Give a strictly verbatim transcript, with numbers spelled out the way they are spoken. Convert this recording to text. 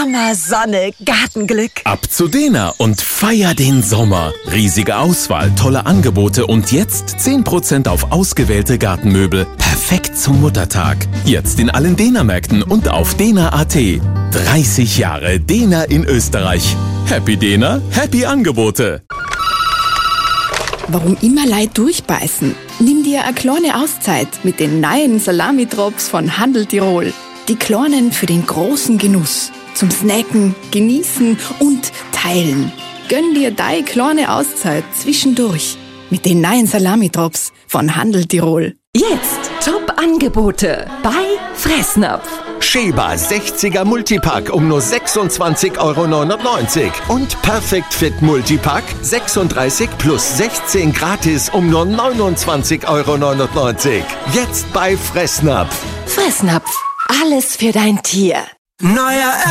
Sommer, Sonne, Gartenglück. Ab zu Dena und feier den Sommer. Riesige Auswahl, tolle Angebote und jetzt zehn Prozent auf ausgewählte Gartenmöbel. Perfekt zum Muttertag. Jetzt in allen Dena-Märkten und auf dena punkt a t. dreißig Jahre Dena in Österreich. Happy Dena, happy Angebote. Warum immer Leid durchbeißen? Nimm dir eine kleine Auszeit mit den neuen Salami-Drops von Handel Tirol. Die kleinen für den großen Genuss. Zum Snacken, Genießen und Teilen. Gönn dir deine kleine Auszeit zwischendurch mit den neuen Salami-Drops von Handel Tirol. Jetzt Top-Angebote bei Fressnapf. Schäber sechziger Multipack um nur sechsundzwanzig Euro neunundneunzig. Und Perfect Fit Multipack sechsunddreißig plus sechzehn gratis um nur neunundzwanzig Euro neunundneunzig. Jetzt bei Fressnapf. Fressnapf. Alles für dein Tier. Neuer